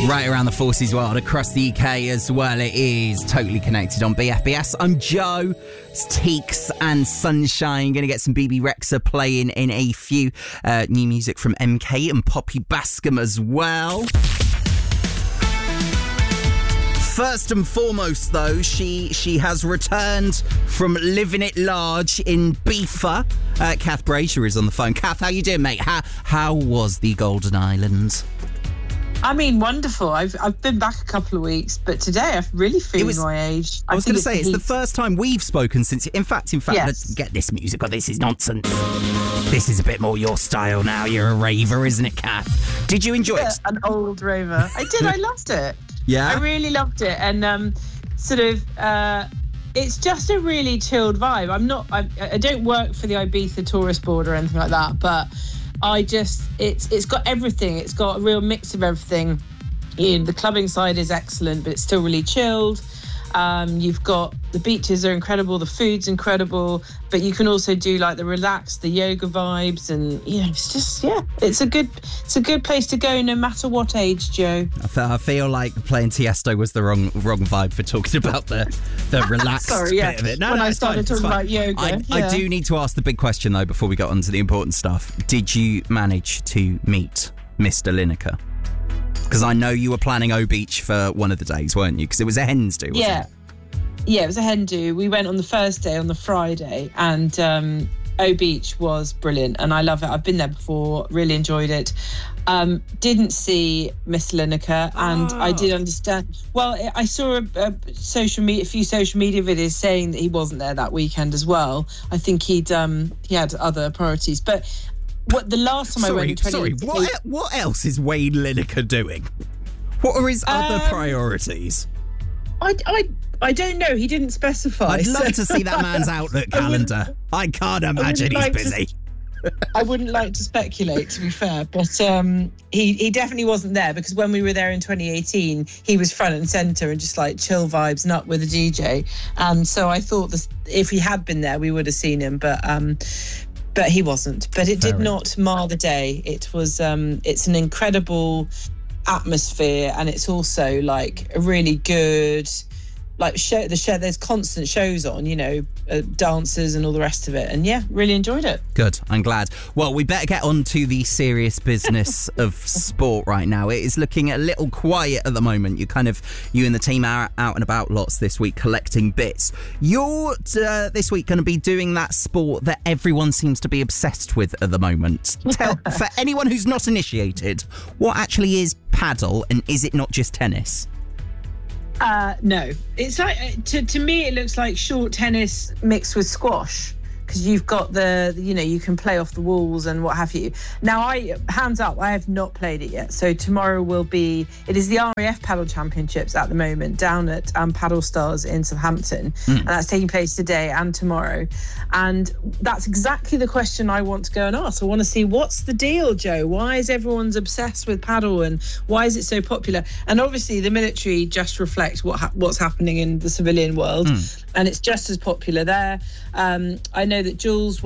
Right around the forces world, across the UK as well. It is Totally Connected on BFBS. I'm Joe. It's Teeks and Sunshine. Going to get some BB Rexa playing in a few. New music from MK and Poppy Bascom as well. First and foremost, though, she has returned from living it large in Bifa. Kath Brazier is on the phone. Kath, how you doing, mate? How was the Golden Island? I mean, wonderful. I've been back a couple of weeks, but today I'm really feeling my age. I was going to say, it's the first time we've spoken since... In fact, yes. Let's get this music on. This is nonsense. This is a bit more your style now. You're a raver, isn't it, Kath? Did you enjoy it? An old raver. I did. I loved it. Yeah? I really loved it. And it's just a really chilled vibe. I don't work for the Ibiza tourist board or anything like that, but... it's got everything. It's got a real mix of everything. The clubbing side is excellent, but it's still really chilled. You've got the beaches are incredible, the food's incredible, but you can also do like the relaxed, the yoga vibes, and it's a good place to go no matter what age, Joe. I feel like playing Tiesto was the wrong vibe for talking about the relaxed bit of it. No, when I started talking about yoga. I do need to ask the big question though before we got on to the important stuff. Did you manage to meet Mr. Lineker? Because I know you were planning O Beach for one of the days, weren't you? Because it was a hen's do, wasn't it? Yeah, it was a hen do. We went on the first day, on the Friday, and O Beach was brilliant, and I love it. I've been there before, really enjoyed it. Didn't see Mr. Lineker, and I did understand. Well, I saw a few social media videos saying that he wasn't there that weekend as well. I think he had other priorities, but. The last time I went in 2018... what else is Wayne Lineker doing? What are his other priorities? I don't know. He didn't specify. I'd love to see that man's Outlook calendar. I can't imagine he's busy. I wouldn't like to speculate, to be fair, but he definitely wasn't there, because when we were there in 2018, he was front and centre and just like chill vibes, not with a DJ. And so I thought if he had been there, we would have seen him, but he wasn't. But it did not mar the day. It was it's an incredible atmosphere, and it's also like a really good show. There's constant shows on, dancers and all the rest of it, and really enjoyed it. Good, I'm glad. Well, we better get on to the serious business of sport right now. It is looking a little quiet at the moment. You and the team are out and about lots this week collecting bits. You're this week going to be doing that sport that everyone seems to be obsessed with at the moment. For anyone who's not initiated, what actually is paddle, and is it not just tennis? No, it's like to me it looks like short tennis mixed with squash, because you've got you can play off the walls and what have you. Now, hands up, I have not played it yet. So tomorrow it is the RAF Paddle Championships at the moment down at Paddle Stars in Southampton, and that's taking place today and tomorrow. And that's exactly the question I want to go and ask. I want to see, what's the deal, Joe? Why is everyone's obsessed with paddle, and why is it so popular? And obviously the military just reflects what's happening in the civilian world, and it's just as popular there. I know that Jules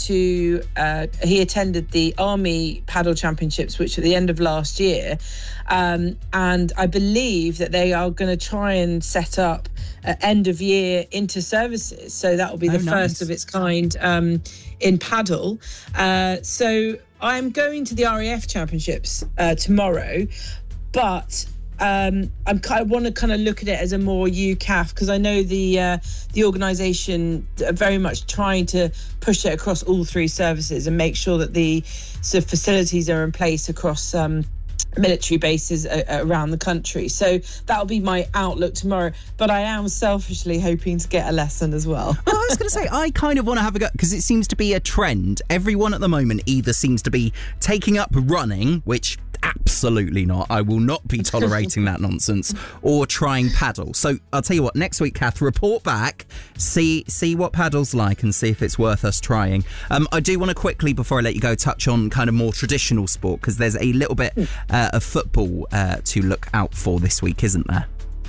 he attended the Army Paddle Championships, which at the end of last year, and I believe that they are going to try and set up end of year inter-services, so that will be the first of its kind in paddle. So I'm going to the RAF Championships tomorrow, but I want to kind of look at it as a more UCAF, because I know the organisation are very much trying to push it across all three services and make sure that the sort of facilities are in place across military bases around the country. So that'll be my outlook tomorrow, but I am selfishly hoping to get a lesson as well. Well, I was going to say, I kind of want to have a go, because it seems to be a trend. Everyone at the moment either seems to be taking up running, which absolutely not, I will not be tolerating that nonsense, or trying paddle. So I'll tell you what, next week, Kath, report back, see what paddle's like, and see if it's worth us trying. I do want to quickly, before I let you go, touch on kind of more traditional sport, because there's a little bit of football to look out for this week, isn't there?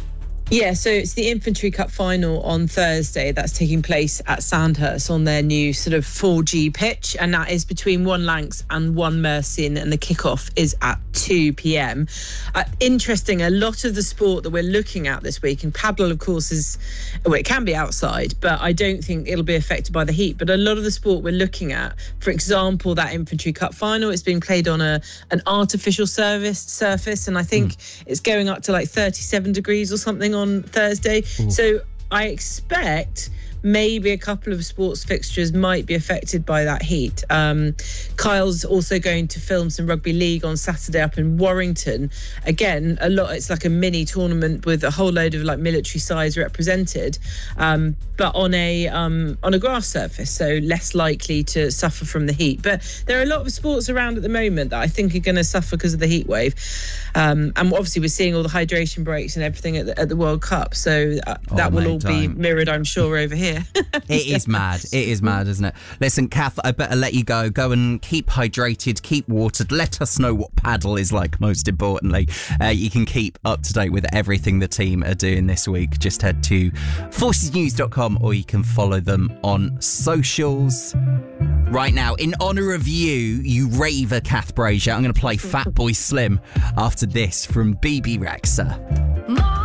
Yeah, so it's the Infantry Cup final on Thursday. That's taking place at Sandhurst on their new sort of 4G pitch, and that is between One Lancs and One Mercian, and the kickoff is at 2 p.m. Interesting, a lot of the sport that we're looking at this week, and paddle, of course, it can be outside, but I don't think it'll be affected by the heat. But a lot of the sport we're looking at, for example, that Infantry Cup final, it's being played on an artificial surface, and I think it's going up to like 37 degrees or something on Thursday. Ooh. So I expect maybe a couple of sports fixtures might be affected by that heat. Kyle's also going to film some rugby league on Saturday up in Warrington. Again, it's like a mini tournament with a whole load of like military sides represented, but on a grass surface, so less likely to suffer from the heat. But there are a lot of sports around at the moment that I think are going to suffer because of the heat wave, and obviously we're seeing all the hydration breaks and everything at the World Cup, so that will all be mirrored, I'm sure, over here. It is mad. It is mad, isn't it? Listen, Kath, I better let you go. Go and keep hydrated, keep watered. Let us know what paddle is like, most importantly. You can keep up to date with everything the team are doing this week. Just head to forcesnews.com, or you can follow them on socials. Right now, in honour of you raver Kath Brazier, I'm going to play Fatboy Slim after this from BB Rexha.